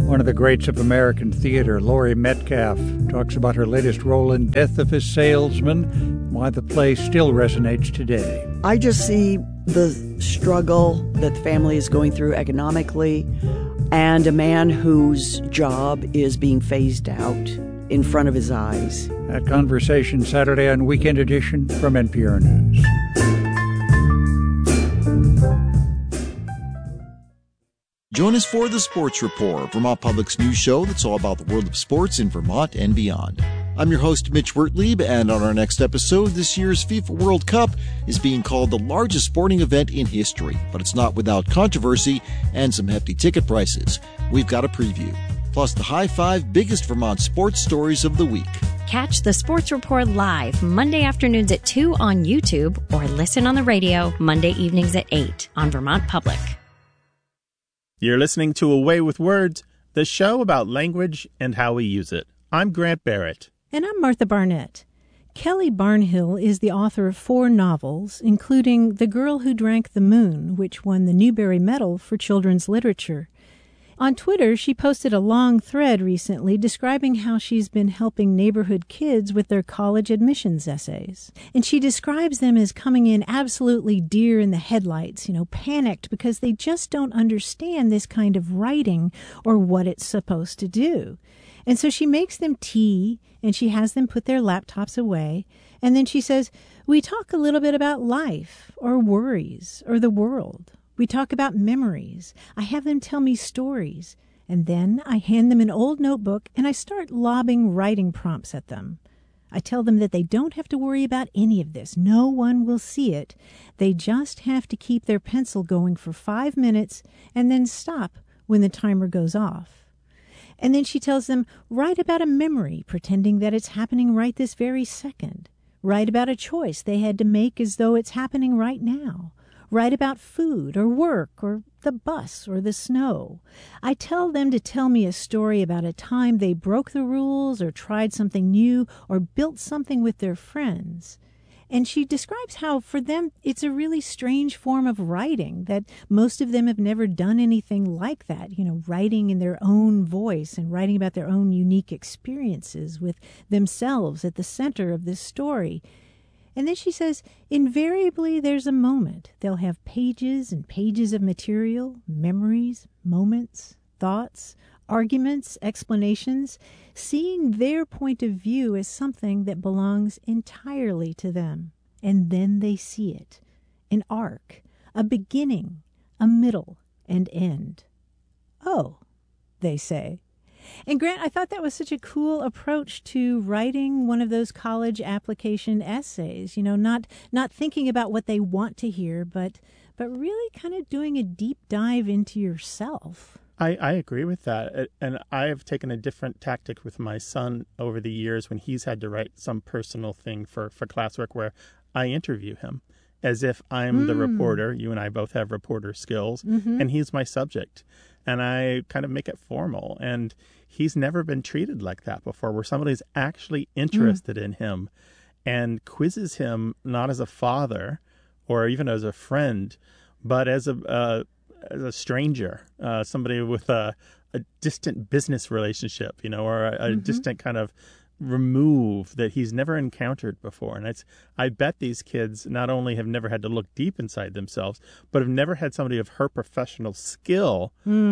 One of the greats of American theater, Laurie Metcalf, talks about her latest role in Death of a Salesman, and why the play still resonates today. I just see the struggle that the family is going through economically, and a man whose job is being phased out in front of his eyes. That conversation Saturday on Weekend Edition from NPR News. Join us for the Sports Report, Vermont Public's news show that's all about the world of sports in Vermont and beyond. I'm your host, Mitch Wertlieb, and on our next episode, this year's FIFA World Cup is being called the largest sporting event in history, but it's not without controversy and some hefty ticket prices. We've got a preview, plus the high 5 biggest Vermont sports stories of the week. Catch the Sports Report live Monday afternoons at 2 on YouTube or listen on the radio Monday evenings at 8 on Vermont Public. You're listening to A Way with Words, the show about language and how we use it. I'm Grant Barrett. And I'm Martha Barnett. Kelly Barnhill is the author of 4 novels, including The Girl Who Drank the Moon, which won the Newbery Medal for Children's Literature. On Twitter, she posted a long thread recently describing how she's been helping neighborhood kids with their college admissions essays. And she describes them as coming in absolutely deer in the headlights, panicked because they just don't understand this kind of writing or what it's supposed to do. And so she makes them tea and she has them put their laptops away. And then she says, we talk a little bit about life or worries or the world. We talk about memories. I have them tell me stories. And then I hand them an old notebook and I start lobbing writing prompts at them. I tell them that they don't have to worry about any of this. No one will see it. They just have to keep their pencil going for 5 minutes and then stop when the timer goes off. And then she tells them, write about a memory, pretending that it's happening right this very second. Write about a choice they had to make as though it's happening right now. Write about food or work or the bus or the snow. I tell them to tell me a story about a time they broke the rules or tried something new or built something with their friends. And she describes how, for them, it's a really strange form of writing, that most of them have never done anything like that, writing in their own voice and writing about their own unique experiences with themselves at the center of this story. And then she says, invariably there's a moment. They'll have pages and pages of material, memories, moments, thoughts, arguments, explanations, seeing their point of view as something that belongs entirely to them. And then they see it, an arc, a beginning, a middle, and end. Oh, they say. And Grant, I thought that was such a cool approach to writing one of those college application essays, not thinking about what they want to hear, but really kind of doing a deep dive into yourself. I agree with that. And I have taken a different tactic with my son over the years when he's had to write some personal thing for classwork where I interview him as if I'm the reporter. You and I both have reporter skills, and he's my subject. And I kind of make it formal. And he's never been treated like that before, where somebody's actually interested in him and quizzes him not as a father or even as a friend, but as a stranger, somebody with a distant business relationship, or a distant kind of remove that he's never encountered before. And I bet these kids not only have never had to look deep inside themselves, but have never had somebody of her professional skill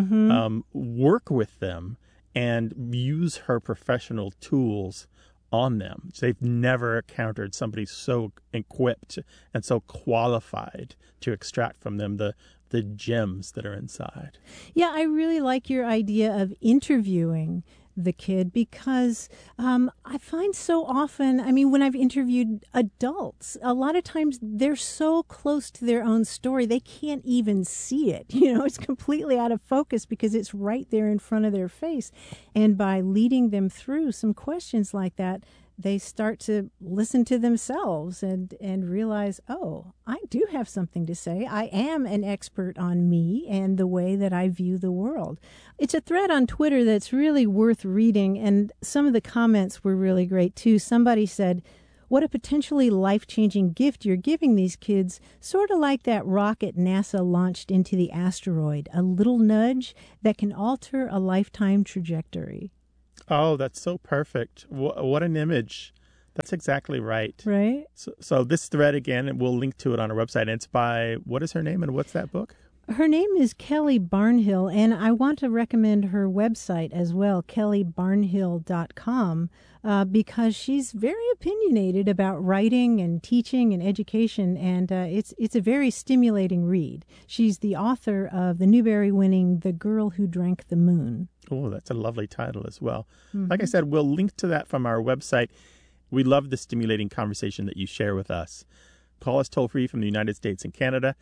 work with them and use her professional tools on them. So they've never encountered somebody so equipped and so qualified to extract from them the gems that are inside. Yeah, I really like your idea of interviewing the kid because I find so often, when I've interviewed adults, a lot of times they're so close to their own story, they can't even see it. It's completely out of focus because it's right there in front of their face. And by leading them through some questions like that, they start to listen to themselves and realize, oh, I do have something to say. I am an expert on me and the way that I view the world. It's a thread on Twitter that's really worth reading, and some of the comments were really great, too. Somebody said, what a potentially life-changing gift you're giving these kids, sort of like that rocket NASA launched into the asteroid, a little nudge that can alter a lifetime trajectory. Oh, that's so perfect. What an image. That's exactly right. Right? So this thread, again, and we'll link to it on our website. And it's by, what is her name and what's that book? Her name is Kelly Barnhill, and I want to recommend her website as well, kellybarnhill.com, because she's very opinionated about writing and teaching and education, and it's a very stimulating read. She's the author of the Newbery-winning The Girl Who Drank the Moon. Oh, that's a lovely title as well. Mm-hmm. Like I said, we'll link to that from our website. We love the stimulating conversation that you share with us. Call us toll-free from the United States and Canada,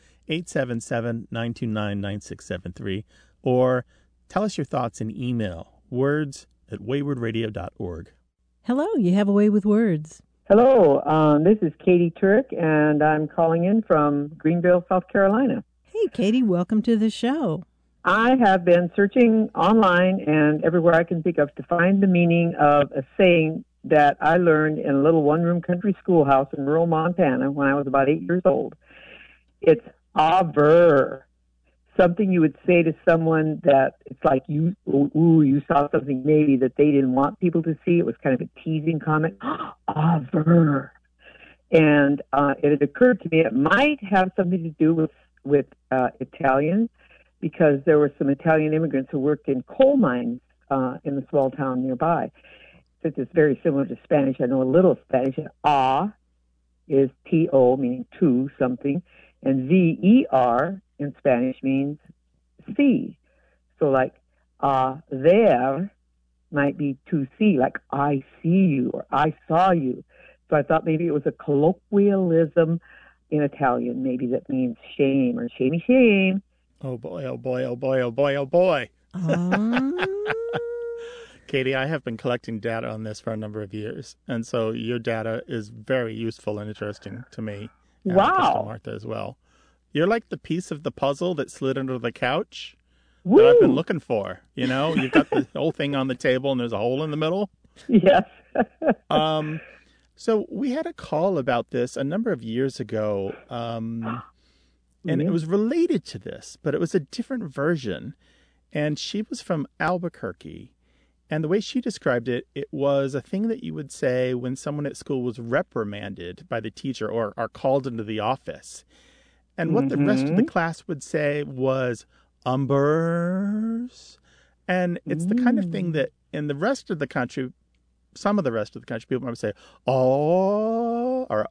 877-929-9673, or tell us your thoughts in email, words@waywardradio.org. Hello, you have a way with words. Hello, this is Katie Turk, and I'm calling in from Greenville, South Carolina. Hey, Katie, welcome to the show. I have been searching online and everywhere I can think of to find the meaning of a saying that I learned in a little one-room country schoolhouse in rural Montana when I was about 8 years old. It's aver, something you would say to someone that it's like you saw something maybe that they didn't want people to see. It was kind of a teasing comment. Aver. And it had occurred to me it might have something to do with Italian, because there were some Italian immigrants who worked in coal mines in the small town nearby. Since it's very similar to Spanish, I know a little Spanish. And is T-O, meaning to something, and V-E-R in Spanish means see. So like there might be to see, like I see you or I saw you. So I thought maybe it was a colloquialism in Italian, maybe that means shame or shamey shame. Oh boy, oh boy, oh boy, oh boy, oh boy. Katie, I have been collecting data on this for a number of years, and so your data is very useful and interesting to me. And wow. to Martha as well. You're like the piece of the puzzle that slid under the couch Woo. that I've been looking for. You know, you've got the whole thing on the table, and there's a hole in the middle. Yes. So we had a call about this a number of years ago, and it was related to this, but it was a different version. And she was from Albuquerque. And the way she described it, it was a thing that you would say when someone at school was reprimanded by the teacher or are called into the office. And what the rest of the class would say was, umbers. And it's the kind of thing that in the rest of the country, some of the rest of the country, people might say, oh, or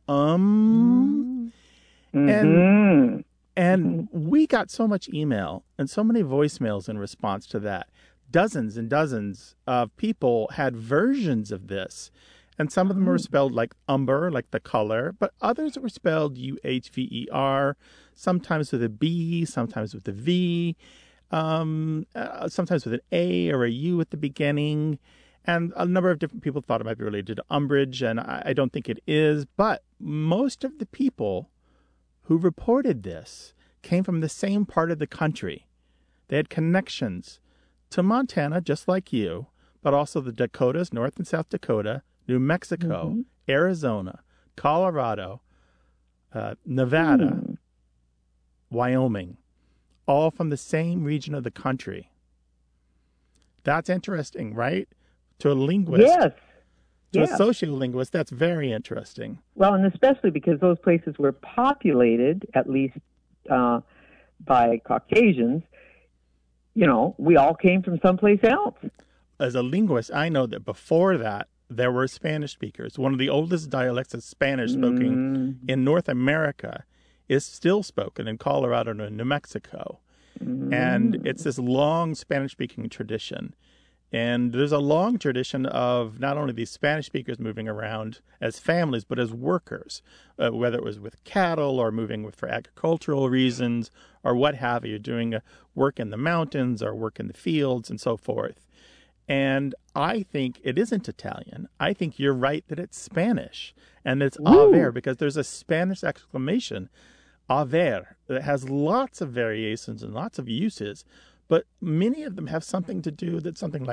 And we got so much email and so many voicemails in response to that. Dozens and dozens of people had versions of this. And some of them were spelled like umber, like the color, but others were spelled U-H-V-E-R, sometimes with a B, sometimes with a V, sometimes with an A or a U at the beginning. And a number of different people thought it might be related to umbrage, and I don't think it is. But most of the people who reported this came from the same part of the country. They had connections to Montana, just like you, but also the Dakotas, North and South Dakota, New Mexico, Arizona, Colorado, Nevada, Wyoming, all from the same region of the country. That's interesting, right? To a linguist. Yes. To a sociolinguist, that's very interesting. Well, and especially because those places were populated, at least by Caucasians. You know, we all came from someplace else. As a linguist, I know that before that, there were Spanish speakers. One of the oldest dialects of Spanish spoken in North America is still spoken in Colorado and New Mexico. And it's this long Spanish-speaking tradition. And there's a long tradition of not only these Spanish speakers moving around as families, but as workers, whether it was with cattle or moving for agricultural reasons or what have you, doing work in the mountains or work in the fields and so forth. And I think it isn't Italian. I think you're right that it's Spanish. And it's haver because there's a Spanish exclamation, haver, that has lots of variations and lots of uses. But many of them have something to do that's something like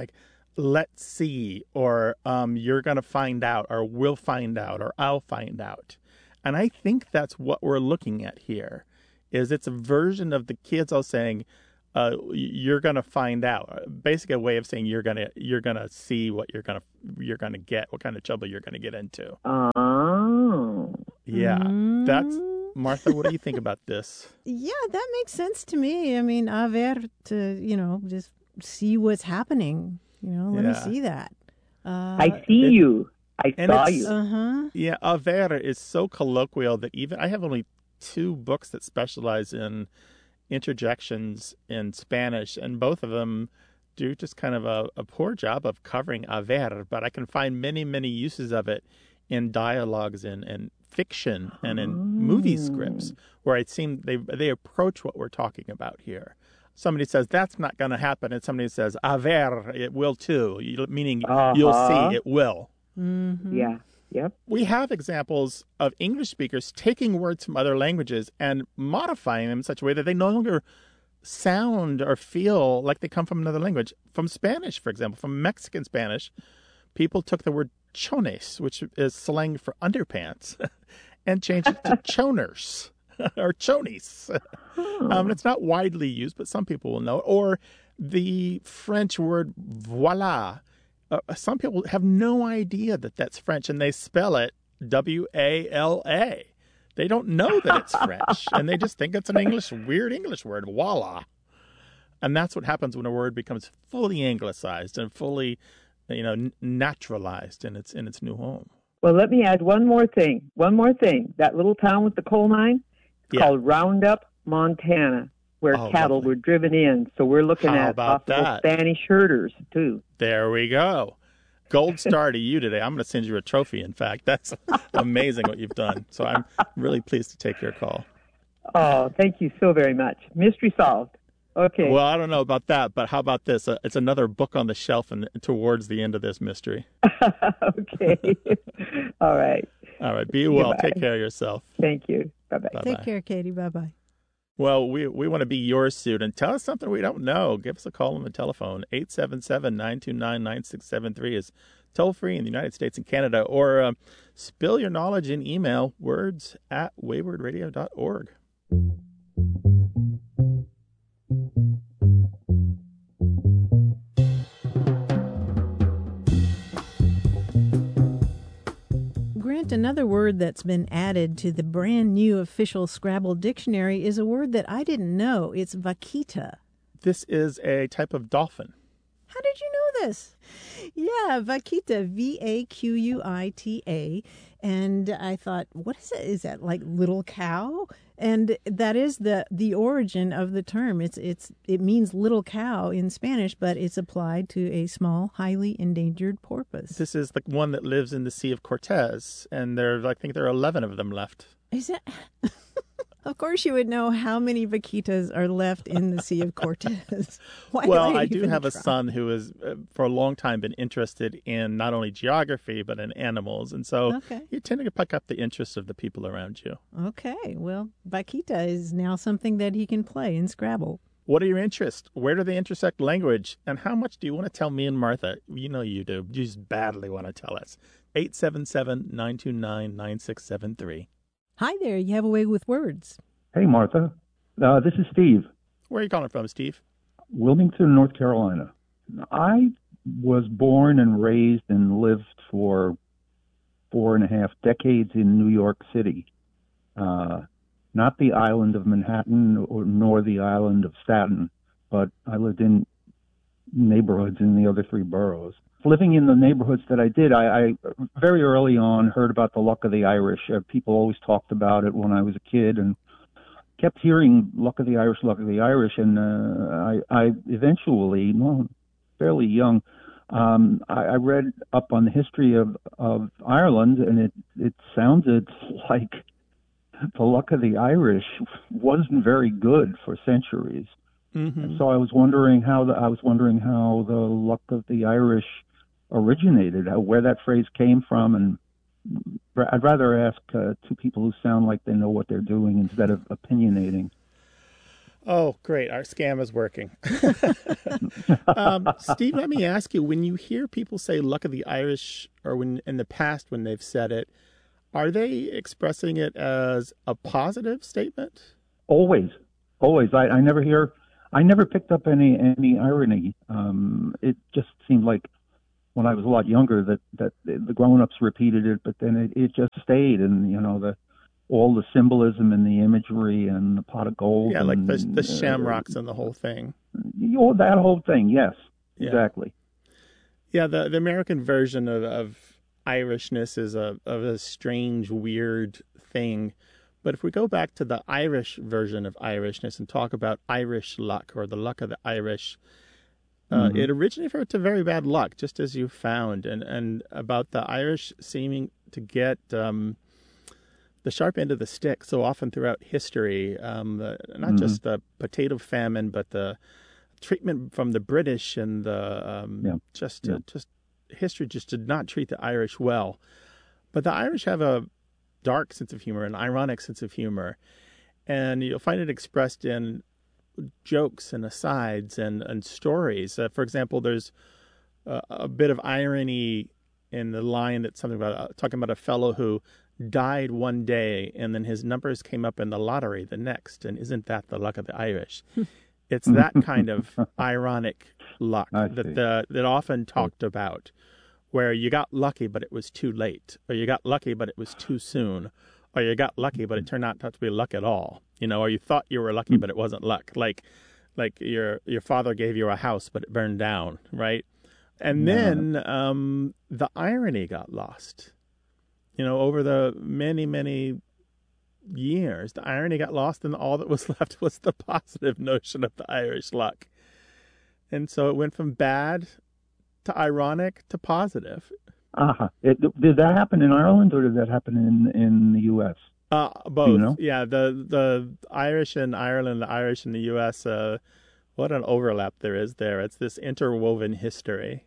let's see, or you're going to find out, or we'll find out, or I'll find out. And I think that's what we're looking at here, is it's a version of the kids all saying, you're going to find out. Basically a way of saying you're going to see what you're going to get, what kind of trouble you're going to get into. Oh. Yeah. That's Martha, what do you think about this? Yeah, that makes sense to me. I mean, a ver, to, just see what's happening. Let me see that. I see you. I saw you. Uh-huh. Yeah, a ver is so colloquial that even I have only 2 books that specialize in interjections in Spanish, and both of them do just kind of a poor job of covering a ver, but I can find many, many uses of it in dialogues and fiction and in movie scripts where it seems they approach what we're talking about here. Somebody says, that's not going to happen, and somebody says, a ver, it will too, meaning you'll see, it will. Mm-hmm. Yeah. Yep. We have examples of English speakers taking words from other languages and modifying them in such a way that they no longer sound or feel like they come from another language. From Spanish, for example, from Mexican Spanish, people took the word chones, which is slang for underpants, and changed it to choners or chonies. It's not widely used, but some people will know. Or the French word voila. Some people have no idea that that's French, and they spell it W-A-L-A. They don't know that it's French, and they just think it's an weird English word, voila. And that's what happens when a word becomes fully anglicized and fully, naturalized in its new home. Well, let me add one more thing. That little town with the coal mine, it's called Roundup, Montana, where cattle lovely. were driven in. So we're looking How at about possible that? Spanish herders, too. There we go. Gold star to you today. I'm going to send you a trophy, in fact. That's amazing what you've done. So I'm really pleased to take your call. Oh, thank you so very much. Mystery solved. Okay. Well, I don't know about that, but how about this? It's another book on the shelf and towards the end of this mystery. Okay. All right. All right. Be well. Goodbye. Take care of yourself. Thank you. Bye-bye. Bye-bye. Take care, Katie. Bye-bye. Well, we want to be your student. Tell us something we don't know. Give us a call on the telephone. 877-929-9673 is toll-free in the United States and Canada. Or spill your knowledge in email, words@waywardradio.org. Grant, another word that's been added to the brand new official Scrabble dictionary is a word that I didn't know. It's vaquita. This is a type of dolphin. How did you know this? Yeah, vaquita, V-A-Q-U-I-T-A. And I thought, what is it? Is that like little cow? And that is the origin of the term. It means little cow in Spanish, but it's applied to a small, highly endangered porpoise. This is the one that lives in the Sea of Cortez, and I think there are 11 of them left. Is it? Of course you would know how many vaquitas are left in the Sea of Cortez. Well, I do have a son who has, for a long time, been interested in not only geography, but in animals. And so you tend to pick up the interest of the people around you. Okay. Well, vaquita is now something that he can play in Scrabble. What are your interests? Where do they intersect language? And how much do you want to tell me and Martha? You know you do. You just badly want to tell us. 877-929-9673. Hi there. You have a way with words. Hey, Martha. This is Steve. Where are you calling from, Steve? Wilmington, North Carolina. I was born and raised and lived for 4.5 decades in New York City. Not the island of Manhattan nor the island of Staten, but I lived in neighborhoods in the other 3 boroughs. Living in the neighborhoods that I did, I very early on heard about the Luck of the Irish. People always talked about it when I was a kid and kept hearing Luck of the Irish, and I eventually, fairly young, I read up on the history of Ireland, and it sounded like the Luck of the Irish wasn't very good for centuries. Mm-hmm. And so I was wondering how the Luck of the Irish originated, where that phrase came from, and I'd rather ask 2 people who sound like they know what they're doing instead of opinionating. Oh, great. Our scam is working. Steve, let me ask you, when you hear people say luck of the Irish, or when in the past when they've said it, are they expressing it as a positive statement? Always. I never picked up any irony. It just seemed like when I was a lot younger that the grown-ups repeated it, but then it just stayed, and all the symbolism and the imagery and the pot of gold. Yeah, like the shamrocks and the whole thing. That whole thing, yes, yeah. Exactly. Yeah, the American version of Irishness is a strange, weird thing. But if we go back to the Irish version of Irishness and talk about Irish luck, or the luck of the Irish, it originated to very bad luck, just as you found, and about the Irish seeming to get the sharp end of the stick so often throughout history, not just the potato famine, but the treatment from the British and the just history just did not treat the Irish well. But the Irish have a dark sense of humor, an ironic sense of humor, and you'll find it expressed in jokes and asides and stories. For example, there's a bit of irony in the line that's something about talking about a fellow who died one day and then his numbers came up in the lottery the next, and isn't that the luck of the Irish? It's that kind of ironic luck that often talked about, where you got lucky but it was too late, or you got lucky but it was too soon, or you got lucky but it turned out not to be luck at all, or you thought you were lucky but it wasn't luck, like your father gave you a house but it burned down, right? And then the irony got lost. Over the many, many years, the irony got lost, and all that was left was the positive notion of the Irish luck. And so it went from bad to ironic to positive. Did that happen in Ireland, or did that happen in the U.S.? Both. Yeah, the Irish in Ireland, the Irish in the U.S., what an overlap there is there. It's this interwoven history.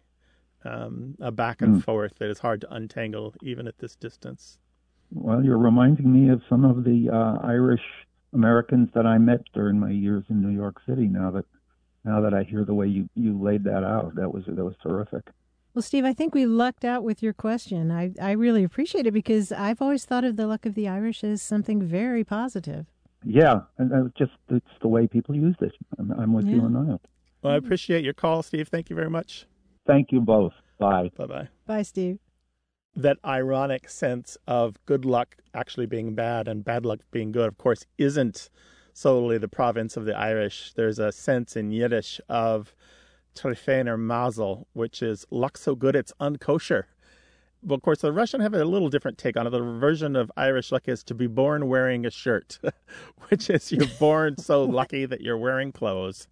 A back and forth that is hard to untangle even at this distance. Well, you're reminding me of some of the Irish Americans that I met during my years in New York City. Now that I hear the way you laid that out, that was terrific. Well, Steve, I think we lucked out with your question. I really appreciate it, because I've always thought of the luck of the Irish as something very positive. Yeah, and it's the way people used it. I'm with you on that. Well, I appreciate your call, Steve. Thank you very much. Thank you both. Bye. Bye-bye. Bye, Steve. That ironic sense of good luck actually being bad and bad luck being good, of course, isn't solely the province of the Irish. There's a sense in Yiddish of Trefener Mazel, which is luck so good it's unkosher. Well, of course, the Russian have a little different take on it. The version of Irish luck is to be born wearing a shirt, which is you're born so lucky that you're wearing clothes.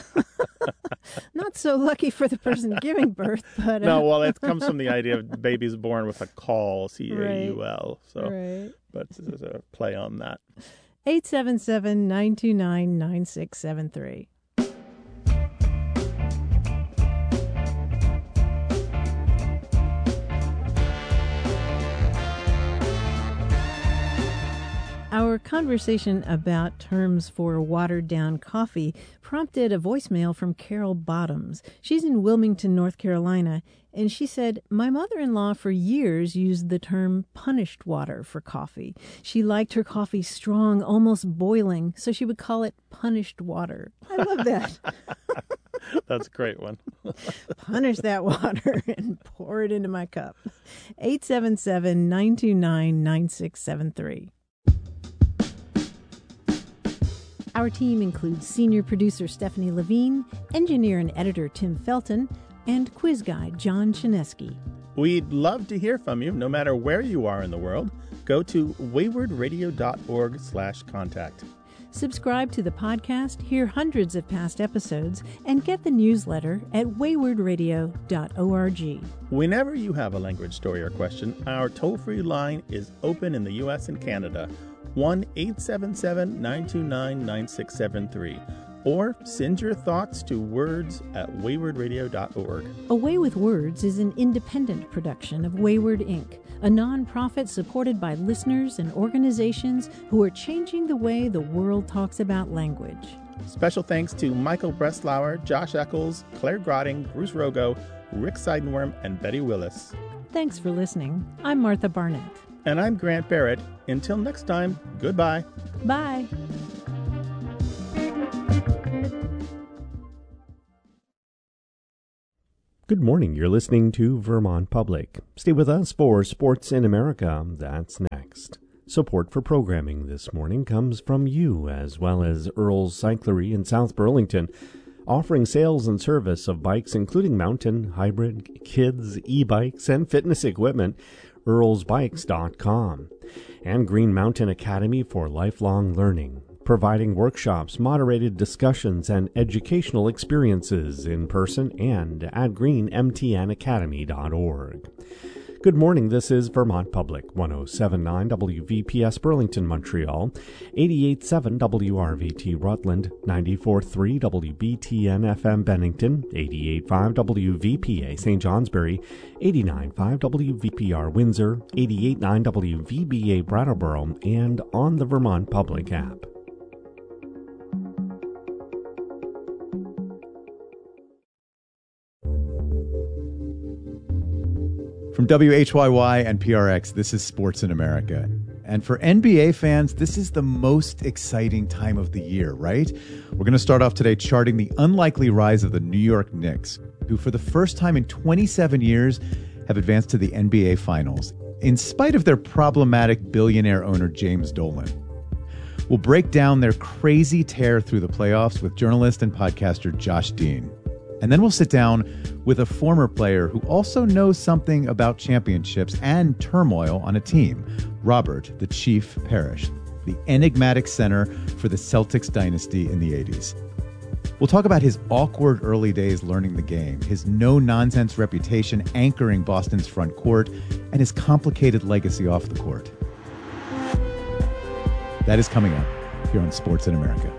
Not so lucky for the person giving birth, but... No, well, it comes from the idea of babies born with a caul, C-A-U-L. So, but there's a play on that. 877-929-9673. Our conversation about terms for watered-down coffee prompted a voicemail from Carol Bottoms. She's in Wilmington, North Carolina, and she said, "My mother-in-law for years used the term punished water for coffee. She liked her coffee strong, almost boiling, so she would call it punished water." I love that. That's a great one. Punish that water and pour it into my cup. 877-929-9673. Our team includes senior producer Stephanie Levine, engineer and editor Tim Felton, and quiz guide John Chinesky. We'd love to hear from you, no matter where you are in the world. Go to waywardradio.org/contact. Subscribe to the podcast, hear hundreds of past episodes, and get the newsletter at waywardradio.org. Whenever you have a language story or question, our toll-free line is open in the U.S. and Canada. 1-877-929-9673. Or send your thoughts to words@waywardradio.org. A Way with Words is an independent production of Wayward Inc., a nonprofit supported by listeners and organizations who are changing the way the world talks about language. Special thanks to Michael Breslauer, Josh Eccles, Claire Grotting, Bruce Rogo, Rick Seidenworm, and Betty Willis. Thanks for listening. I'm Martha Barnett. And I'm Grant Barrett. Until next time, goodbye. Bye. Good morning. You're listening to Vermont Public. Stay with us for Sports in America. That's next. Support for programming this morning comes from you, as well as Earl's Cyclery in South Burlington, offering sales and service of bikes including mountain, hybrid, kids, e-bikes, and fitness equipment. earlsbikes.com. And Green Mountain Academy for lifelong learning, providing workshops, moderated discussions, and educational experiences in person and at greenmtnacademy.org. Good morning, this is Vermont Public, 107.9 WVPS Burlington, Montreal, 88.7 WRVT Rutland, 94.3 WBTN FM Bennington, 88.5 WVPA St. Johnsbury, 89.5 WVPR Windsor, 88.9 WVBA Brattleboro, and on the Vermont Public app. From WHYY and PRX, this is Sports in America. And for NBA fans, this is the most exciting time of the year, right? We're going to start off today charting the unlikely rise of the New York Knicks, who for the first time in 27 years have advanced to the NBA Finals, in spite of their problematic billionaire owner James Dolan. We'll break down their crazy tear through the playoffs with journalist and podcaster Josh Dean. And then we'll sit down with a former player who also knows something about championships and turmoil on a team, Robert the Chief Parrish, the enigmatic center for the Celtics dynasty in the 80s. We'll talk about his awkward early days learning the game, his no-nonsense reputation anchoring Boston's front court, and his complicated legacy off the court. That is coming up here on Sports in America.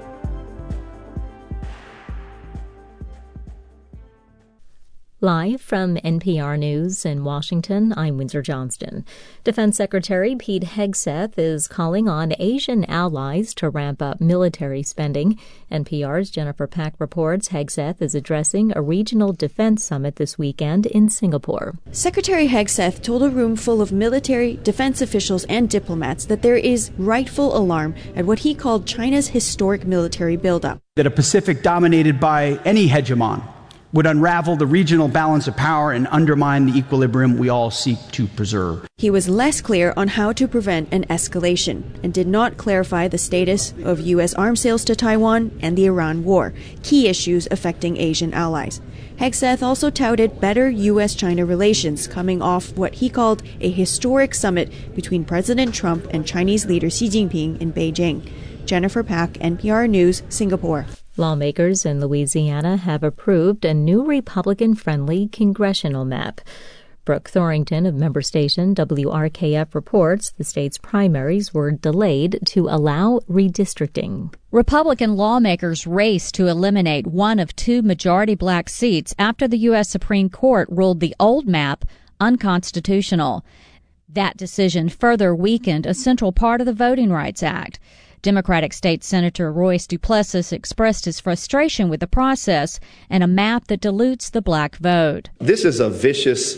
Live from NPR News in Washington, I'm Windsor Johnston. Defense Secretary Pete Hegseth is calling on Asian allies to ramp up military spending. NPR's Jennifer Pack reports Hegseth is addressing a regional defense summit this weekend in Singapore. Secretary Hegseth told a room full of military, defense officials, and diplomats that there is rightful alarm at what he called China's historic military buildup. That a Pacific dominated by any hegemon would unravel the regional balance of power and undermine the equilibrium we all seek to preserve. He was less clear on how to prevent an escalation and did not clarify the status of U.S. arms sales to Taiwan and the Iran war, key issues affecting Asian allies. Hegseth also touted better U.S.-China relations coming off what he called a historic summit between President Trump and Chinese leader Xi Jinping in Beijing. Jennifer Pack, NPR News, Singapore. Lawmakers in Louisiana have approved a new Republican-friendly congressional map. Brooke Thorington of member station WRKF reports the state's primaries were delayed to allow redistricting. Republican lawmakers raced to eliminate one of two majority black seats after the U.S. Supreme Court ruled the old map unconstitutional. That decision further weakened a central part of the Voting Rights Act. Democratic State Senator Royce Duplessis expressed his frustration with the process and a map that dilutes the black vote. This is a vicious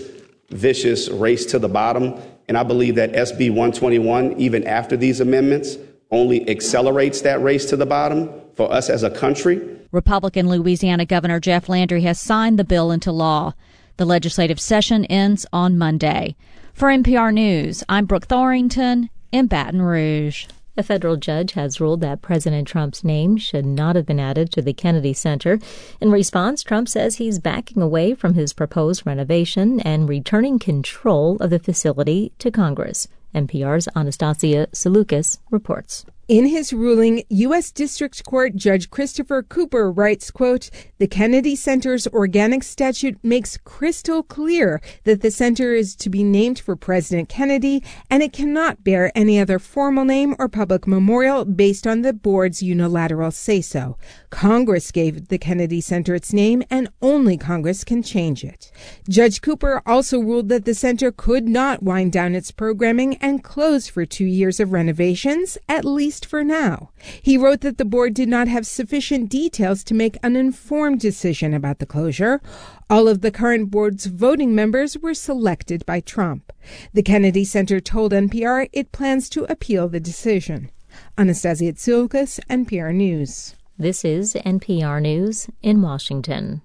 race to the bottom, and I believe that SB 121, even after these amendments, only accelerates that race to the bottom for us as a country. Republican Louisiana Governor Jeff Landry has signed the bill into law. The legislative session ends on Monday. For NPR News, I'm Brooke Thorington in Baton Rouge. A federal judge has ruled that President Trump's name should not have been added to the Kennedy Center. In response, Trump says he's backing away from his proposed renovation and returning control of the facility to Congress. NPR's Anastasia Salukis reports. In his ruling, U.S. District Court Judge Christopher Cooper writes, quote, "The Kennedy Center's organic statute makes crystal clear that the center is to be named for President Kennedy, and it cannot bear any other formal name or public memorial based on the board's unilateral say-so. Congress gave the Kennedy Center its name, and only Congress can change it." Judge Cooper also ruled that the center could not wind down its programming and close for 2 years of renovations, at least least for now. He wrote that the board did not have sufficient details to make an informed decision about the closure. All of the current board's voting members were selected by Trump. The Kennedy Center told NPR it plans to appeal the decision. Anastasia Tsilkas, NPR News. This is NPR News in Washington.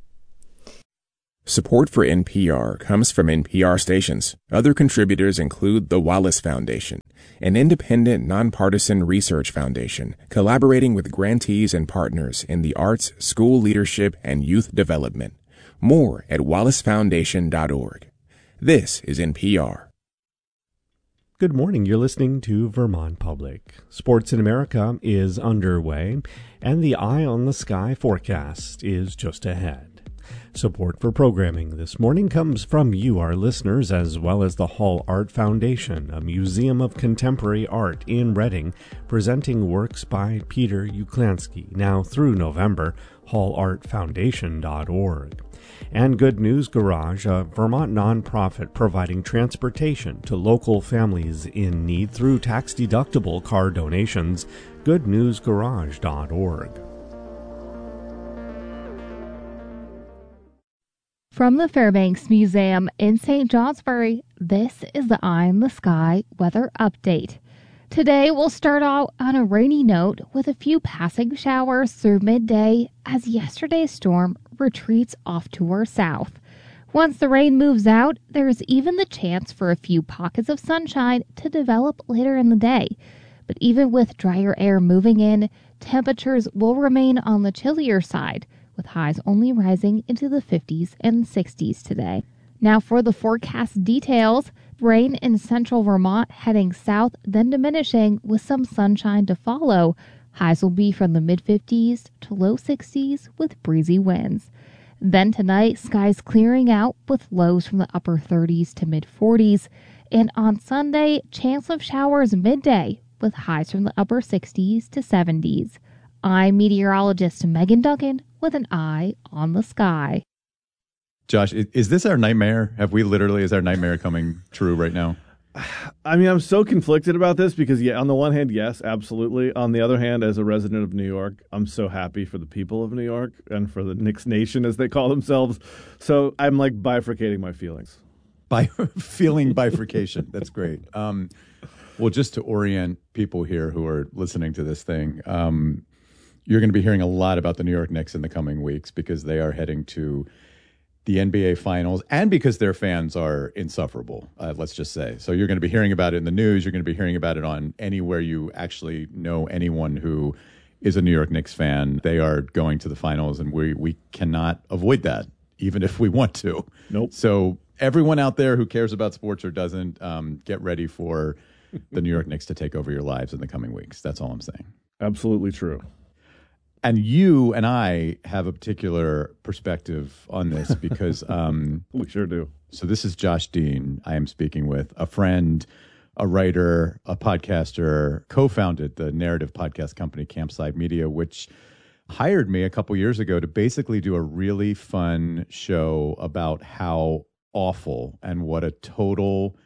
Support for NPR comes from NPR stations. Other contributors include the Wallace Foundation, an independent, nonpartisan research foundation collaborating with grantees and partners in the arts, school leadership, and youth development. More at wallacefoundation.org. This is NPR. Good morning. You're listening to Vermont Public. Sports in America is underway, and the Eye on the Sky forecast is just ahead. Support for programming this morning comes from you, our listeners, as well as the Hall Art Foundation, a museum of contemporary art in Reading, presenting works by Peter Uklansky, now through November, hallartfoundation.org. And Good News Garage, a Vermont nonprofit providing transportation to local families in need through tax-deductible car donations, goodnewsgarage.org. From the Fairbanks Museum in St. Johnsbury, this is the Eye in the Sky weather update. Today we'll start out on a rainy note with a few passing showers through midday as yesterday's storm retreats off to our south. Once the rain moves out, there is even the chance for a few pockets of sunshine to develop later in the day. But even with drier air moving in, temperatures will remain on the chillier side, with highs only rising into the 50s and 60s today. Now for the forecast details. Rain in central Vermont heading south, then diminishing with some sunshine to follow. Highs will be from the mid-50s to low 60s with breezy winds. Then tonight, skies clearing out with lows from the upper 30s to mid-40s. And on Sunday, chance of showers midday with highs from the upper 60s to 70s. I'm meteorologist Megan Duncan with an eye on the sky. Josh, is this our nightmare? Is our nightmare coming true right now? I mean, I'm so conflicted about this because, yeah, on the one hand, yes, absolutely. On the other hand, as a resident of New York, I'm so happy for the people of New York and for the Knicks Nation, as they call themselves. So I'm like bifurcating my feelings. Feeling bifurcation. That's great. Well, just to orient people here who are listening to this thing, you're going to be hearing a lot about the New York Knicks in the coming weeks because they are heading to the NBA Finals, and because their fans are insufferable, let's just say. So you're going to be hearing about it in the news. You're going to be hearing about it on anywhere you actually know anyone who is a New York Knicks fan. They are going to the finals, and we cannot avoid that, even if we want to. Nope. So everyone out there who cares about sports or doesn't, get ready for the New York Knicks to take over your lives in the coming weeks. That's all I'm saying. Absolutely true. And you and I have a particular perspective on this because we sure do. So this is Josh Dean. I am speaking with a friend, a writer, a podcaster, co-founded the narrative podcast company Campside Media, which hired me a couple years ago to basically do a really fun show about how awful and what a total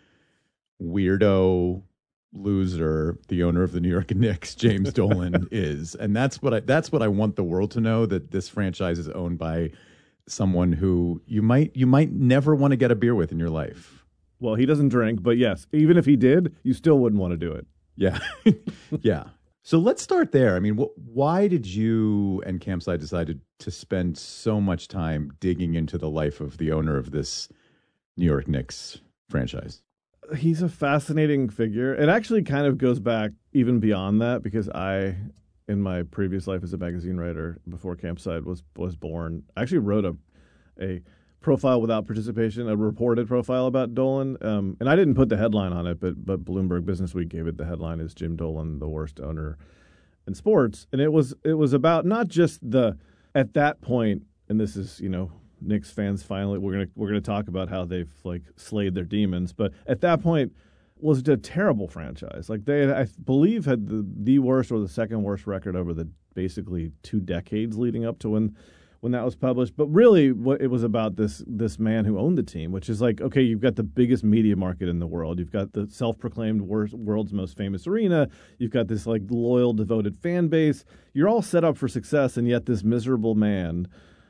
weirdo loser the owner of the New York Knicks, James Dolan, is. And that's what I want the world to know, that this franchise is owned by someone who you might never want to get a beer with in your life. Well, he doesn't drink, but yes, even if he did, you still wouldn't want to do it. Yeah. Yeah. So let's start there. I mean, why did you and Campside decide to spend so much time digging into the life of the owner of this New York Knicks franchise? He's a fascinating figure. It actually kind of goes back even beyond that because I, in my previous life as a magazine writer before Campside was born, I actually wrote a profile without participation, a reported profile about Dolan. And I didn't put the headline on it, but Bloomberg Businessweek gave it the headline, "Is Jim Dolan the worst owner in sports?" And it was about not just at that point, and this is, Knicks fans finally we're gonna talk about how they've slayed their demons, but at that point was a terrible franchise. They I believe had the worst or the second worst record over the basically 2 decades leading up to when that was published. But really, what it was about this man who owned the team, which is like, okay, you've got the biggest media market in the world. You've got the self-proclaimed world's most famous arena. You've got this like loyal, devoted fan base. You're all set up for success, and yet this miserable man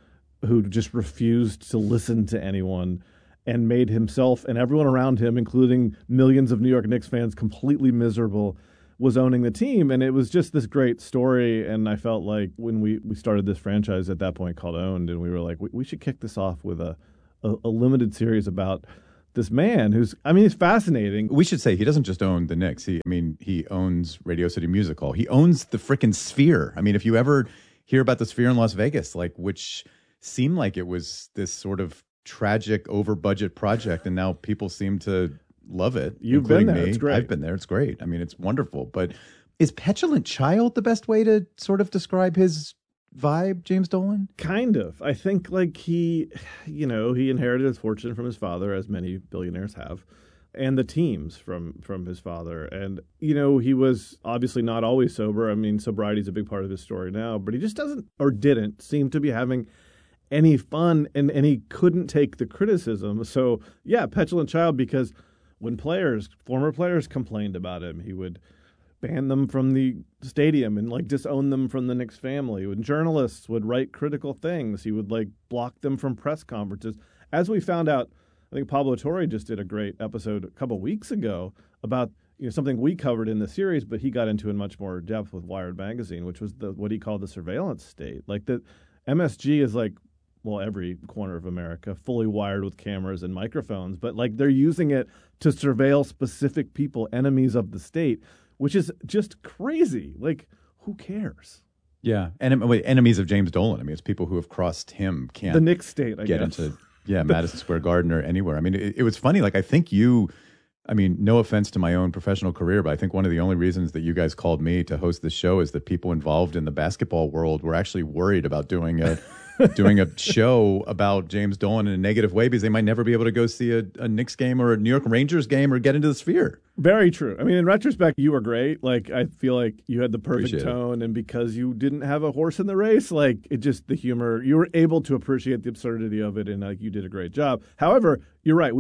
who just refused to listen to anyone and made himself and everyone around him, including millions of New York Knicks fans, completely miserable, was owning the team. And it was just this great story. And I felt like when we started this franchise at that point called Owned, and we were like, we should kick this off with a limited series about this man who's, I mean, he's fascinating. We should say he doesn't just own the Knicks. He owns Radio City Music Hall. He owns the frickin' Sphere. I mean, if you ever hear about the Sphere in Las Vegas, like, which seemed like it was this sort of tragic over-budget project, and now people seem to love it. You've been there. Me. It's great. I've been there. It's great. I mean, it's wonderful. But is Petulant Child the best way to sort of describe his vibe, James Dolan? Kind of. I think like he inherited his fortune from his father, as many billionaires have, and the teams from his father. And, he was obviously not always sober. I mean, sobriety is a big part of his story now, but he just didn't seem to be having any fun, and he couldn't take the criticism. So, yeah, Petulant Child, because when former players complained about him, he would ban them from the stadium and like disown them from the Knicks family. When journalists would write critical things, he would like block them from press conferences. As we found out, I think Pablo Torre just did a great episode a couple of weeks ago about something we covered in the series, but he got into in much more depth with Wired magazine, which was what he called the surveillance state. Like the MSG is like, well, every corner of America, fully wired with cameras and microphones, but like they're using it to surveil specific people, enemies of the state, which is just crazy. Like, who cares? Yeah, and enemies of James Dolan. I mean, it's people who have crossed him can't the Knicks state, I get guess. into Madison Square Garden or anywhere. I mean, it was funny. Like, I think no offense to my own professional career, but I think one of the only reasons that you guys called me to host this show is that people involved in the basketball world were actually worried about doing a show about James Dolan in a negative way because they might never be able to go see a Knicks game or a New York Rangers game or get into the Sphere. Very true. I mean, in retrospect, you were great. Like, I feel like you had the perfect tone, and because you didn't have a horse in the race, like, it just, the humor, you were able to appreciate the absurdity of it, and like, you did a great job. However, you're right.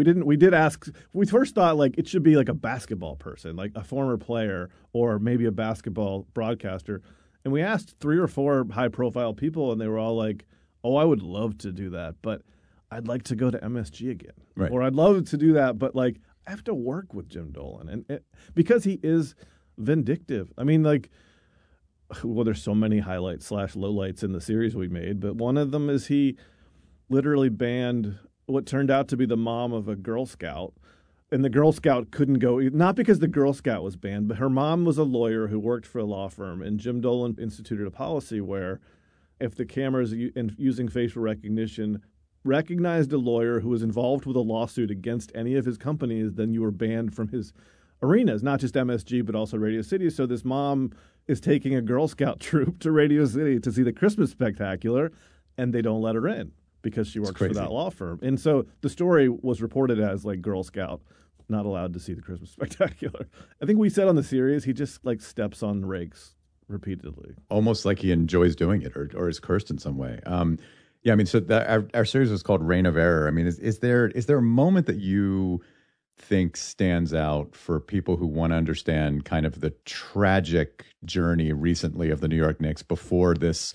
We first thought like it should be like a basketball person, like a former player or maybe a basketball broadcaster. And we asked 3 or 4 high profile people, and they were all like, oh, I would love to do that, but I'd like to go to MSG again. Right. Or I'd love to do that, but like I have to work with Jim Dolan. And because he is vindictive. I mean, like, well, there's so many highlights / lowlights in the series we made, but one of them is he literally banned what turned out to be the mom of a Girl Scout. And the Girl Scout couldn't go, not because the Girl Scout was banned, but her mom was a lawyer who worked for a law firm. And Jim Dolan instituted a policy where if the cameras using facial recognition recognized a lawyer who was involved with a lawsuit against any of his companies, then you were banned from his arenas, not just MSG, but also Radio City. So this mom is taking a Girl Scout troop to Radio City to see the Christmas Spectacular, and they don't let her in because she works for that law firm. And so the story was reported as like Girl Scout not allowed to see the Christmas Spectacular. I think we said on the series, he just like steps on rakes repeatedly. Almost like he enjoys doing it or is cursed in some way. Yeah, I mean, so our series was called Reign of Error. I mean, is there a moment that you think stands out for people who want to understand kind of the tragic journey recently of the New York Knicks before this,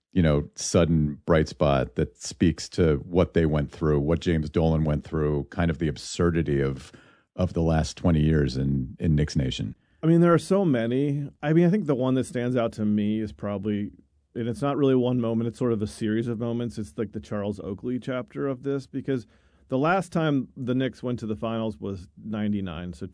sudden bright spot that speaks to what they went through, what James Dolan went through, kind of the absurdity of the last 20 years in Knicks Nation? I mean, there are so many. I mean, I think the one that stands out to me is probably, and it's not really one moment, it's sort of a series of moments. It's like the Charles Oakley chapter of this, because the last time the Knicks went to the finals was 99, so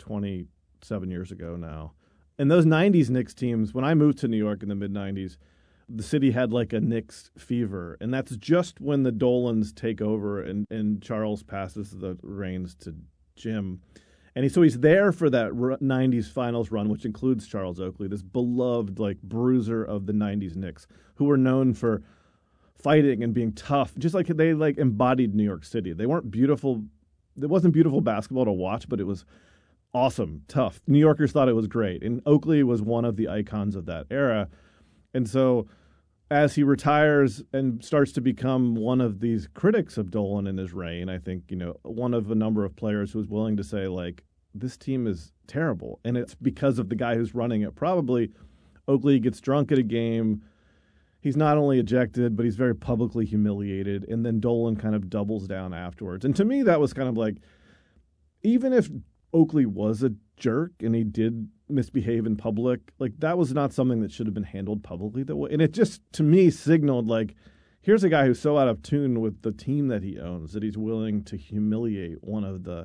27 years ago now. And those 90s Knicks teams, when I moved to New York in the mid-90s, the city had like a Knicks fever. And that's just when the Dolans take over and Charles passes the reins to Jim. And so he's there for that 90s finals run, which includes Charles Oakley, this beloved like bruiser of the 90s Knicks, who were known for fighting and being tough, just like they like embodied New York City. They weren't beautiful. It wasn't beautiful basketball to watch, but it was awesome, tough. New Yorkers thought it was great. And Oakley was one of the icons of that era. And so as he retires and starts to become one of these critics of Dolan in his reign, I think, one of a number of players who's willing to say, like, this team is terrible. And it's because of the guy who's running it. Probably Oakley gets drunk at a game. He's not only ejected, but he's very publicly humiliated. And then Dolan kind of doubles down afterwards. And to me, that was kind of like, even if Oakley was a jerk and he did misbehave in public, like, that was not something that should have been handled publicly that way. And it just, to me, signaled, like, here's a guy who's so out of tune with the team that he owns that he's willing to humiliate one of the,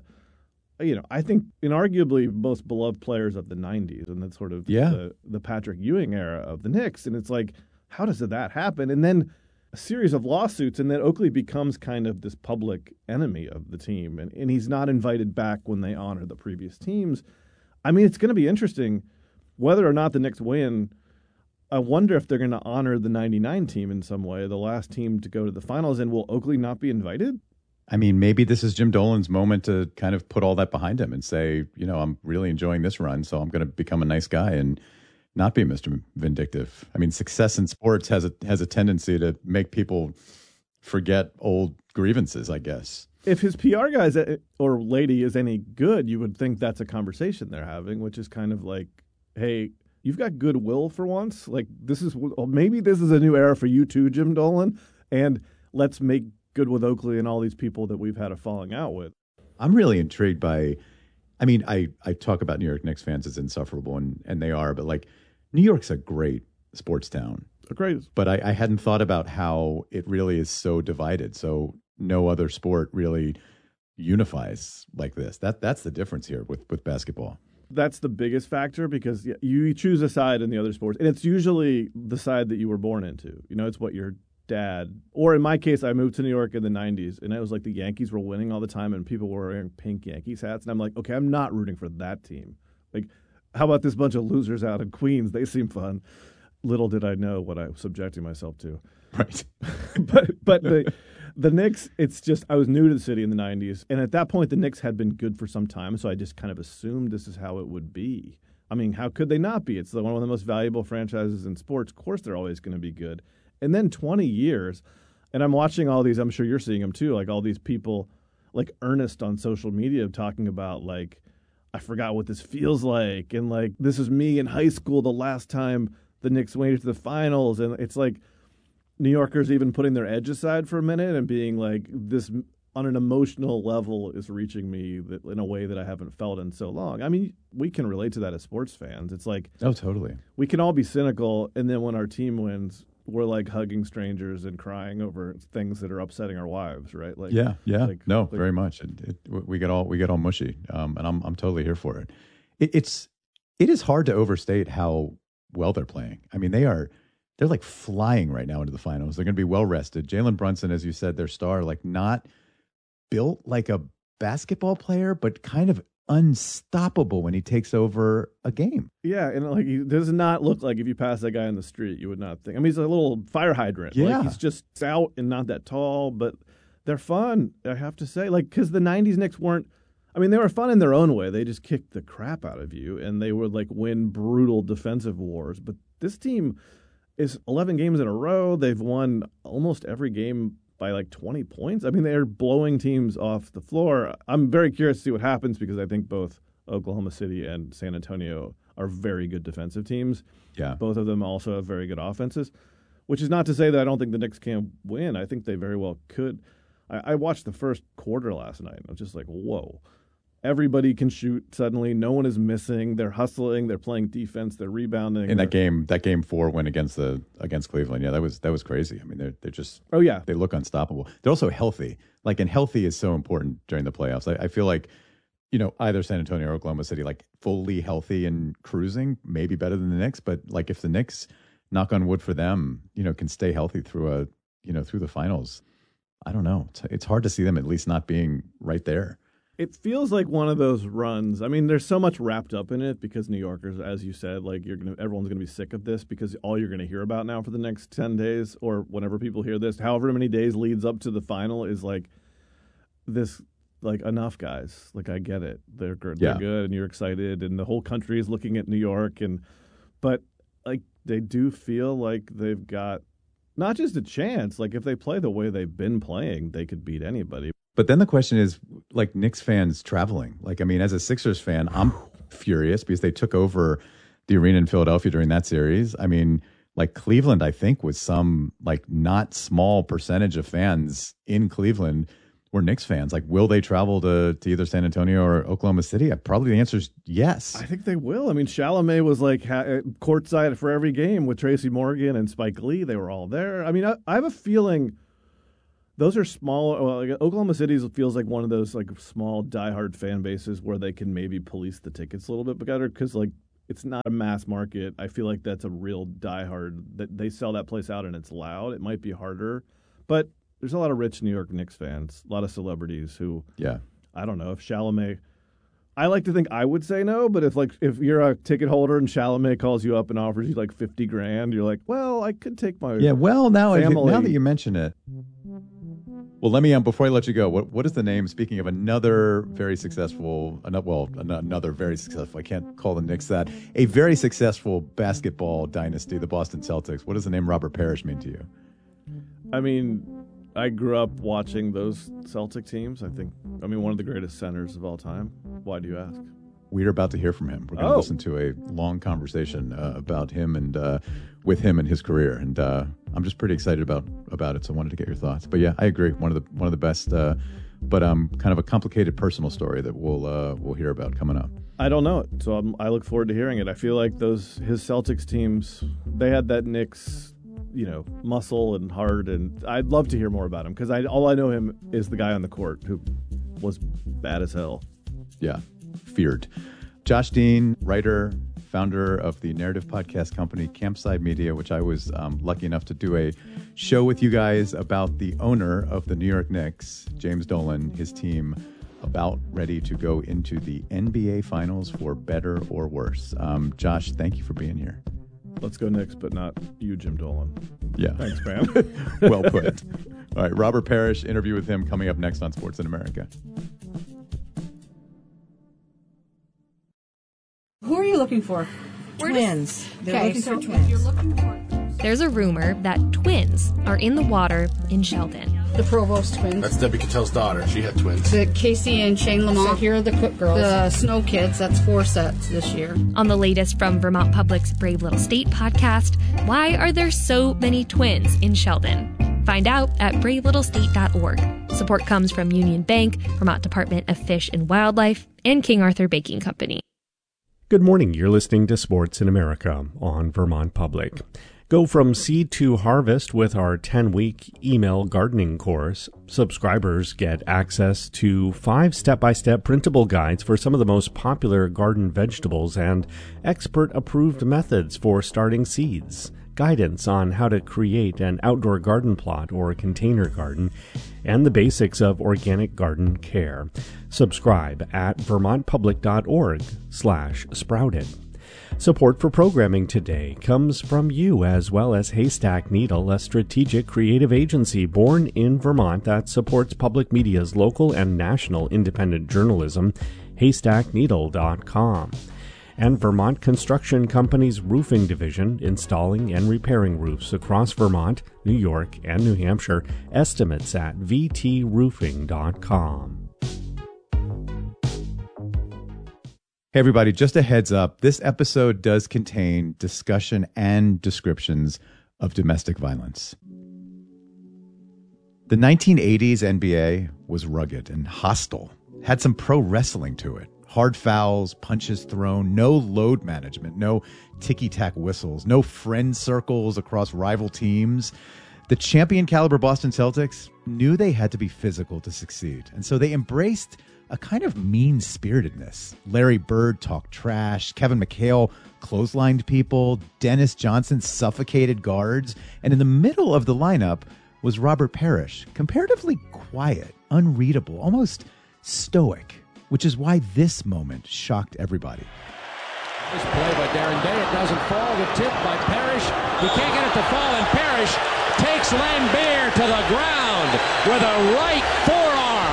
I think inarguably most beloved players of the 90s and that's sort of the Patrick Ewing era of the Knicks. And it's like, how does that happen? And then a series of lawsuits, and then Oakley becomes kind of this public enemy of the team, and he's not invited back when they honor the previous teams. I mean, it's going to be interesting whether or not the Knicks win. I wonder if they're going to honor the 99 team in some way, the last team to go to the finals, and will Oakley not be invited? I mean, maybe this is Jim Dolan's moment to kind of put all that behind him and say, I'm really enjoying this run, so I'm going to become a nice guy and not be Mr. Vindictive. I mean, success in sports has a tendency to make people forget old grievances, I guess. If his PR guy or lady is any good, you would think that's a conversation they're having, which is kind of like, hey, you've got goodwill for once. Like, maybe this is a new era for you too, Jim Dolan, and let's make good with Oakley and all these people that we've had a falling out with. I'm really intrigued by, I mean, I talk about New York Knicks fans as insufferable, and they are, but like, New York's a great sports town. Great. But I hadn't thought about how it really is so divided. So no other sport really unifies like this. That's the difference here with basketball. That's the biggest factor, because you choose a side in the other sports, and it's usually the side that you were born into. It's what your dad, or in my case, I moved to New York in the 90s, and it was like the Yankees were winning all the time, and people were wearing pink Yankees hats, and I'm like, okay, I'm not rooting for that team. Like, how about this bunch of losers out in Queens? They seem fun. Little did I know what I was subjecting myself to. Right. but the Knicks, it's just, I was new to the city in the 90s, and at that point, the Knicks had been good for some time, so I just kind of assumed this is how it would be. I mean, how could they not be? It's one of the most valuable franchises in sports. Of course, they're always going to be good. And then 20 years, and I'm watching all these, I'm sure you're seeing them too, like all these people, like Ernest on social media talking about, like, I forgot what this feels like. And like, this is me in high school the last time the Knicks made it to the finals. And it's like New Yorkers even putting their edge aside for a minute and being like, this on an emotional level is reaching me in a way that I haven't felt in so long. I mean, we can relate to that as sports fans. It's like, oh, totally. We can all be cynical. And then when our team wins, we're like hugging strangers and crying over things that are upsetting our wives, right? Like, very much. We get all mushy, and I'm totally here for it. It is hard to overstate how well they're playing. I mean, they're like flying right now into the finals. They're going to be well rested. Jalen Brunson, as you said, their star, like not built like a basketball player, but kind of unstoppable when he takes over a game. Yeah, and like, he does not look like, if you pass that guy in the street, you would not think. I mean, he's a little fire hydrant. Yeah. Like, he's just stout and not that tall, but they're fun, I have to say. Like, because the 90s Knicks weren't, I mean, they were fun in their own way. They just kicked the crap out of you, and they would like win brutal defensive wars. But this team is 11 games in a row. They've won almost every game by like 20 points. I mean, they're blowing teams off the floor. I'm very curious to see what happens, because I think both Oklahoma City and San Antonio are very good defensive teams. Yeah. Both of them also have very good offenses, which is not to say that I don't think the Knicks can win. I think they very well could. I watched the first quarter last night, and I was just like, whoa. Everybody can shoot suddenly. No one is missing. They're hustling. They're playing defense. They're rebounding. In that game 4 win against Cleveland, yeah, that was crazy. I mean, they're just they look unstoppable. They're also healthy. Like, and healthy is so important during the playoffs. I feel like, either San Antonio or Oklahoma City, like fully healthy and cruising, maybe better than the Knicks. But like, if the Knicks, knock on wood for them, can stay healthy through through the finals, I don't know. It's hard to see them at least not being right there. It feels like one of those runs. I mean, there's so much wrapped up in it, because New Yorkers, as you said, like, everyone's going to be sick of this, because all you're going to hear about now for the next 10 days, or whenever people hear this, however many days leads up to the final, is like this, like, enough, guys. Like, I get it. They're good, and you're excited, and the whole country is looking at New York, but like, they do feel like they've got not just a chance. Like, if they play the way they've been playing, they could beat anybody. But then the question is, like, Knicks fans traveling. Like, I mean, as a Sixers fan, I'm furious because they took over the arena in Philadelphia during that series. I mean, like, Cleveland, I think, was some, like, not small percentage of fans in Cleveland were Knicks fans. Like, will they travel to either San Antonio or Oklahoma City? Probably the answer is yes. I think they will. I mean, Chalamet was like courtside for every game with Tracy Morgan and Spike Lee. They were all there. I mean, I have a feeling those are small. Well, like, Oklahoma City feels like one of those like small diehard fan bases where they can maybe police the tickets a little bit better because like it's not a mass market. I feel like that's a real diehard that they sell that place out and it's loud. It might be harder, but there's a lot of rich New York Knicks fans, a lot of celebrities who, I don't know if Chalamet. I like to think I would say no, but if you're a ticket holder and Chalamet calls you up and offers you like $50,000, you're like, well, I could take my Well, now family. that you mention it, well, let me before I let you go. What is the name? Speaking of another very successful, another very successful. I can't call the Knicks that. A very successful basketball dynasty, the Boston Celtics. What does the name Robert Parrish mean to you? I mean, I grew up watching those Celtic teams. I mean, one of the greatest centers of all time. Why do you ask? We're about to hear from him. We're going to listen to a long conversation about him and with him and his career. And I'm just pretty excited about it. So I wanted to get your thoughts. But yeah, I agree. One of the best, but kind of a complicated personal story that we'll hear about coming up. I don't know it, so I look forward to hearing it. I feel like his Celtics teams, they had that Knicks, muscle and heart, and I'd love to hear more about him because all I know him is the guy on the court who was bad as hell. Yeah, feared. Josh Dean, writer, founder of the narrative podcast company Campside Media, which I was lucky enough to do a show with you guys about the owner of the New York Knicks, James Dolan, his team, about ready to go into the NBA Finals for better or worse. Josh, thank you for being here. Let's go Knicks, but not you, Jim Dolan. Yeah. Thanks, man. Well put. All right, Robert Parrish, interview with him coming up next on Sports in America. Who are you looking for? Twins. They're looking for twins. If you're looking for... There's a rumor that twins are in the water in Sheldon. The Provost twins. That's Debbie Catel's daughter. She had twins. The Casey and Shane Lamont. So here are the Cook girls. The Snow Kids. That's 4 sets this year. On the latest from Vermont Public's Brave Little State podcast, why are there so many twins in Sheldon? Find out at bravelittlestate.org. Support comes from Union Bank, Vermont Department of Fish and Wildlife, and King Arthur Baking Company. Good morning. You're listening to Sports in America on Vermont Public. Go from seed to harvest with our 10-week email gardening course. Subscribers get access to 5 step-by-step printable guides for some of the most popular garden vegetables and expert-approved methods for starting seeds, guidance on how to create an outdoor garden plot or container garden, and the basics of organic garden care. Subscribe at vermontpublic.org/sprouted. Support for programming today comes from you, as well as Haystack Needle, a strategic creative agency born in Vermont that supports public media's local and national independent journalism, haystackneedle.com. And Vermont Construction Company's roofing division, installing and repairing roofs across Vermont, New York, and New Hampshire. Estimates at vtroofing.com. Hey, everybody, just a heads up. This episode does contain discussion and descriptions of domestic violence. The 1980s NBA was rugged and hostile, had some pro wrestling to it. Hard fouls, punches thrown, no load management, no ticky-tack whistles, no friend circles across rival teams. The champion caliber Boston Celtics knew they had to be physical to succeed, and so they embraced a kind of mean-spiritedness. Larry Bird talked trash, Kevin McHale clotheslined people, Dennis Johnson suffocated guards, and in the middle of the lineup was Robert Parrish, comparatively quiet, unreadable, almost stoic, which is why this moment shocked everybody. This play by Darren Day, it doesn't fall. The tip by Parrish. He can't get it to fall, and Parrish takes Lambert to the ground with a right forearm.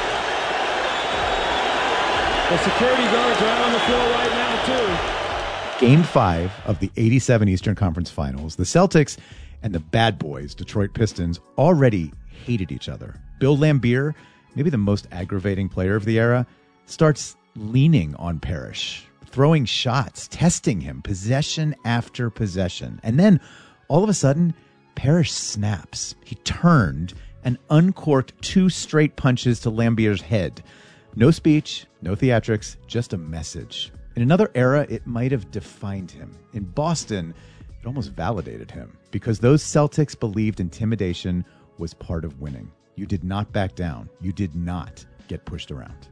The security guards are out on the floor right now, too. Game 5 of the 87 Eastern Conference Finals, the Celtics and the bad boys, Detroit Pistons, already hated each other. Bill Laimbeer, maybe the most aggravating player of the era, starts leaning on Parrish, throwing shots, testing him, possession after possession. And then, all of a sudden, Parrish snaps. He turned and uncorked 2 straight punches to Laimbeer's head. No speech, no theatrics, just a message. In another era, it might have defined him. In Boston, it almost validated him because those Celtics believed intimidation was part of winning. You did not back down. You did not get pushed around.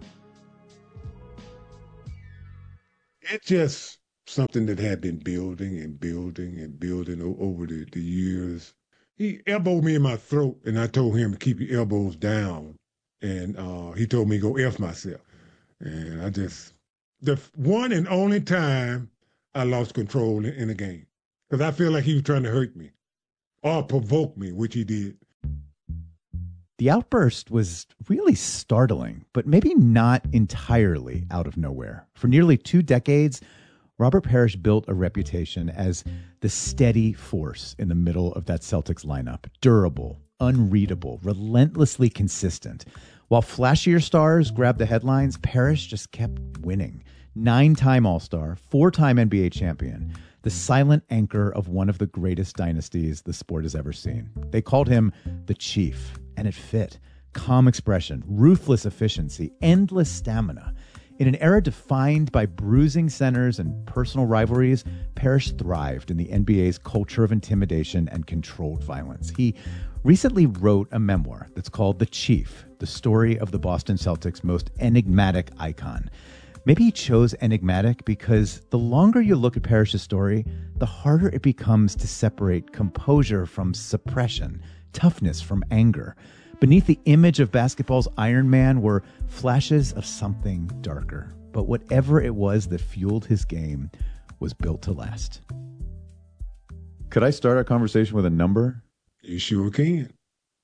It's just something that had been building and building and building over the years. He elbowed me in my throat, and I told him to keep your elbows down. And he told me to go F myself. And the one and only time I lost control in a game. Because I feel like he was trying to hurt me or provoke me, which he did. The outburst was really startling, but maybe not entirely out of nowhere. For nearly 2 decades, Robert Parrish built a reputation as the steady force in the middle of that Celtics lineup. Durable, unreadable, relentlessly consistent. While flashier stars grabbed the headlines, Parrish just kept winning. 9-time All-Star, 4-time NBA champion, the silent anchor of one of the greatest dynasties the sport has ever seen. They called him the Chief, and it fit. Calm expression, ruthless efficiency, endless stamina. In an era defined by bruising centers and personal rivalries, Parrish thrived in the NBA's culture of intimidation and controlled violence. He recently wrote a memoir that's called The Chief, the story of the Boston Celtics' most enigmatic icon. Maybe he chose enigmatic because the longer you look at Parrish's story, the harder it becomes to separate composure from suppression, toughness from anger. Beneath the image of basketball's Iron Man were flashes of something darker. But whatever it was that fueled his game was built to last. Could I start our conversation with a number? You sure can.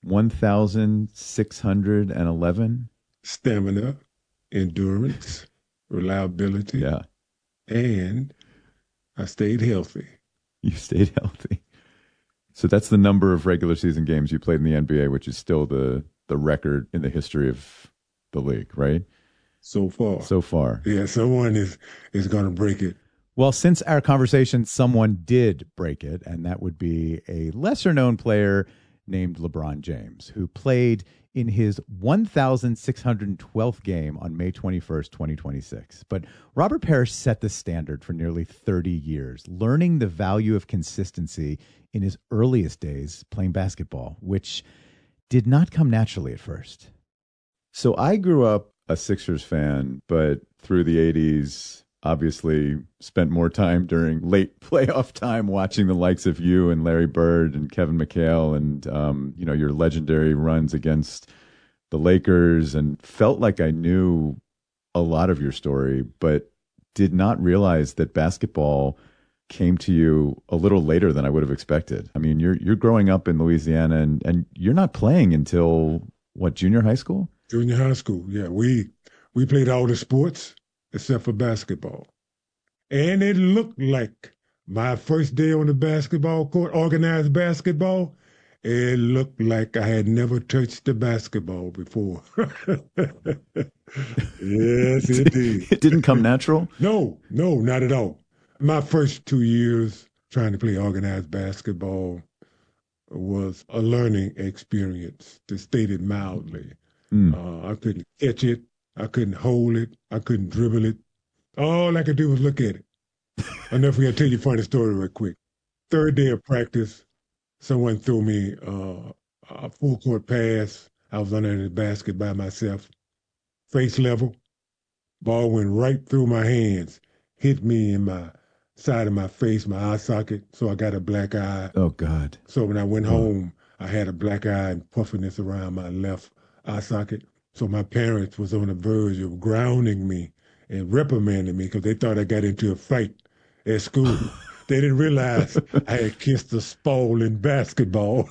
1,611. Stamina, endurance, reliability. Yeah. And I stayed healthy. You stayed healthy. So that's the number of regular season games you played in the NBA, which is still the record in the history of the league, right? So far. So far. Yeah, someone is going to break it. Well, since our conversation, someone did break it, and that would be a lesser-known player named LeBron James, who played in his 1,612th game on May 21st, 2026. But Robert Parrish set the standard for nearly 30 years, learning the value of consistency in his earliest days playing basketball, which did not come naturally at first. So I grew up a Sixers fan, but through the 80s, obviously spent more time during late playoff time watching the likes of you and Larry Bird and Kevin McHale and, your legendary runs against the Lakers, and felt like I knew a lot of your story, but did not realize that basketball came to you a little later than I would have expected. I mean, you're growing up in Louisiana and you're not playing until what, junior high school? Junior high school, yeah. We played all the sports except for basketball. And it looked like my first day on the basketball court, organized basketball, it looked like I had never touched the basketball before. Yes, it did. It didn't come natural? No, not at all. My first 2 years trying to play organized basketball was a learning experience, to state it mildly. I couldn't catch it. I couldn't hold it. I couldn't dribble it. All I could do was look at it. I'll never forget. I'll tell you a funny story real quick. Third day of practice, someone threw me a full court pass. I was under the basket by myself, face level. Ball went right through my hands, hit me in my side of my face, my eye socket, so I got a black eye. Oh, God. So when I went home, I had a black eye and puffiness around my left eye socket. So my parents was on the verge of grounding me and reprimanding me because they thought I got into a fight at school. They didn't realize I had kissed a Spall in basketball.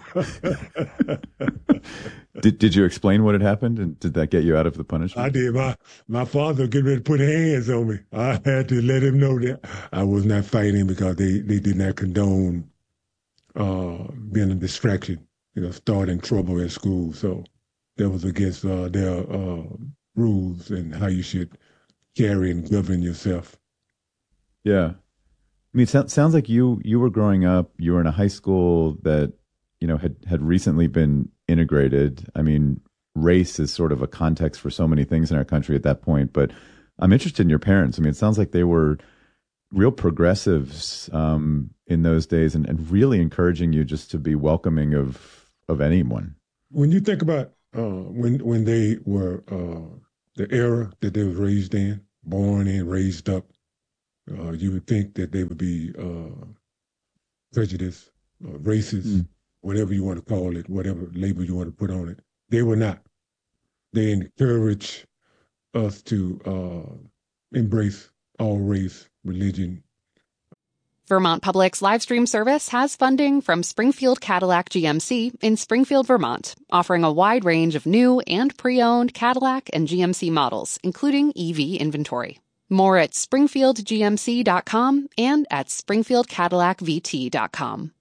Did you explain what had happened, and did that get you out of the punishment? I did. My father getting ready to put hands on me. I had to let him know that I was not fighting because they did not condone being a distraction, starting trouble at school. So that was against their rules and how you should carry and govern yourself. Yeah. I mean, it sounds like you were growing up, you were in a high school that, had recently been integrated. I mean, race is sort of a context for so many things in our country at that point, but I'm interested in your parents. I mean, it sounds like they were real progressives in those days and really encouraging you just to be welcoming of anyone. When you think about when they were the era that they were raised in, born in, raised up, you would think that they would be prejudiced, racist, whatever you want to call it, whatever label you want to put on it. They were not. They encourage us to embrace all race, religion. Vermont Public's live stream service has funding from Springfield Cadillac GMC in Springfield, Vermont, offering a wide range of new and pre-owned Cadillac and GMC models, including EV inventory. More at SpringfieldGMC.com and at SpringfieldCadillacVT.com.